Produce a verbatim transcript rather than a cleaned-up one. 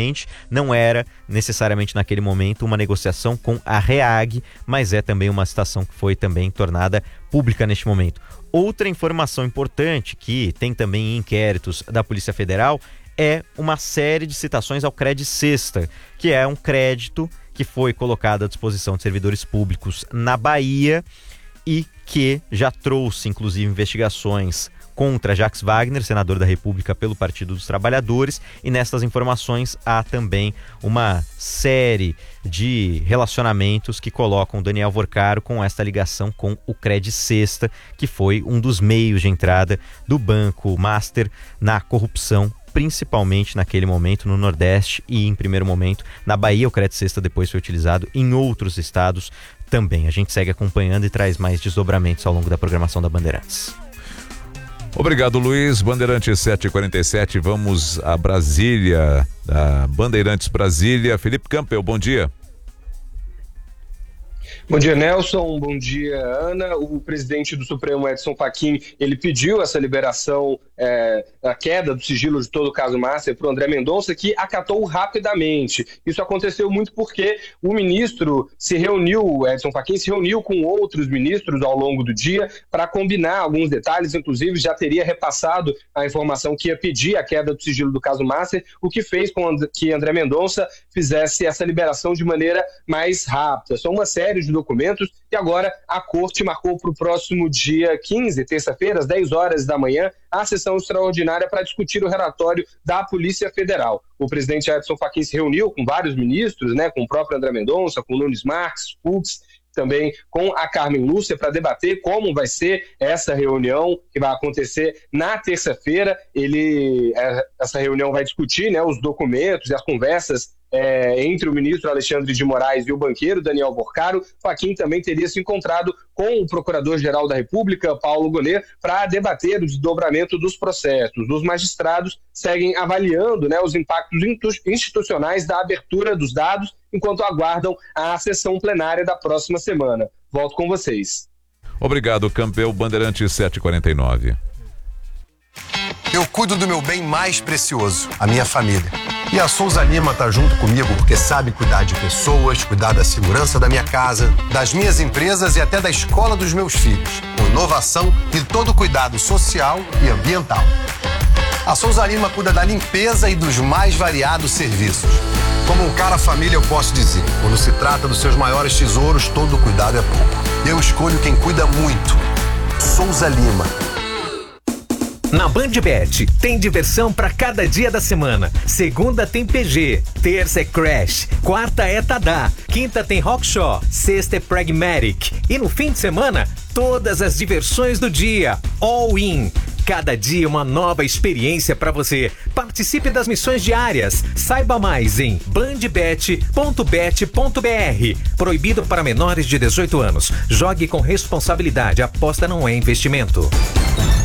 Obviamente, não era necessariamente naquele momento uma negociação com a REAG, mas é também uma citação que foi também tornada pública neste momento. Outra informação importante que tem também em inquéritos da Polícia Federal é uma série de citações ao Cred Sexta, que é um crédito que foi colocado à disposição de servidores públicos na Bahia e que já trouxe, inclusive, investigações contra Jacques Wagner, senador da República pelo Partido dos Trabalhadores, e nestas informações há também uma série de relacionamentos que colocam Daniel Vorcaro com esta ligação com o Cred Sexta, que foi um dos meios de entrada do Banco Master na corrupção, principalmente naquele momento no Nordeste e, em primeiro momento, na Bahia. O Cred Sexta depois foi utilizado em outros estados também. A gente segue acompanhando e traz mais desdobramentos ao longo da programação da Bandeirantes. Obrigado, Luiz. Bandeirantes sete e quarenta e sete, vamos a Brasília, da Bandeirantes Brasília. Felipe Campbell, bom dia. Bom dia, Nelson. Bom dia, Ana. O presidente do Supremo, Edson Fachin, ele pediu essa liberação, é, a queda do sigilo de todo o caso Master para o André Mendonça, que acatou rapidamente. Isso aconteceu muito porque o ministro se reuniu, Edson Fachin se reuniu com outros ministros ao longo do dia para combinar alguns detalhes, inclusive já teria repassado a informação que ia pedir a queda do sigilo do caso Master, o que fez com que André Mendonça fizesse essa liberação de maneira mais rápida. São uma série de documentos e agora a Corte marcou para o próximo dia quinze, terça-feira, às dez horas da manhã, a sessão extraordinária para discutir o relatório da Polícia Federal. O presidente Edson Fachin se reuniu com vários ministros, né, com o próprio André Mendonça, com o Nunes Marques, Fux, também com a Carmen Lúcia, para debater como vai ser essa reunião que vai acontecer na terça-feira. Ele, essa reunião vai discutir, né, os documentos e as conversas É, entre o ministro Alexandre de Moraes e o banqueiro Daniel Vorcaro. Fachin também teria se encontrado com o Procurador-Geral da República, Paulo Gonet, para debater o desdobramento dos processos. Os magistrados seguem avaliando, né, os impactos institucionais da abertura dos dados, enquanto aguardam a sessão plenária da próxima semana. Volto com vocês. Obrigado, Campbell. Bandeirantes sete e quarenta e nove. Eu cuido do meu bem mais precioso, a minha família. E a Souza Lima tá junto comigo porque sabe cuidar de pessoas, cuidar da segurança da minha casa, das minhas empresas e até da escola dos meus filhos, com inovação e todo cuidado social e ambiental. A Souza Lima cuida da limpeza e dos mais variados serviços. Como um cara família, eu posso dizer, quando se trata dos seus maiores tesouros, todo cuidado é pouco. Eu escolho quem cuida muito. Souza Lima. Na BandBet, tem diversão para cada dia da semana. Segunda tem P G, terça é Crash, quarta é Tadá, quinta tem Rockshaw, sexta é Pragmatic. E no fim de semana, todas as diversões do dia, all in. Cada dia uma nova experiência para você. Participe das missões diárias. Saiba mais em bandbet ponto bet ponto br. Proibido para menores de dezoito anos. Jogue com responsabilidade. Aposta não é investimento.